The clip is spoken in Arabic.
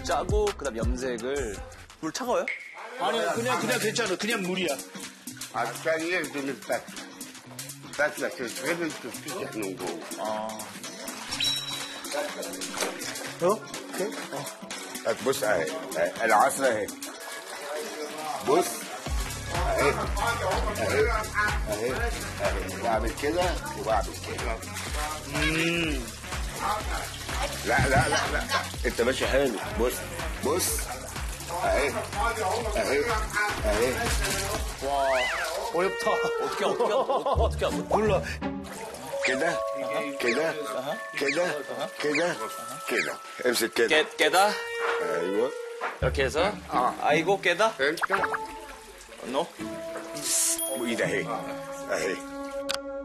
물 짜고 그다음 염색을 물 차가워요? 아니야, 그냥 괜찮아. 그냥 물이야. الثانية بدون الفك فك لكن غير التفتيح من جوه اوكي. بص اهي العصا اهي بص اهي اهي اهي اهي بعمل كده وبعمل كده لا لا لا لا انت ماشي حلو بص بص اهي اهي اهي 와 어렵다. 어떻게 하고? 몰라. كده كده كده كده كده امسك كده 깨다 ايوه 이렇게 해서 아이고 깨다 انت 노 وايد اهي اهي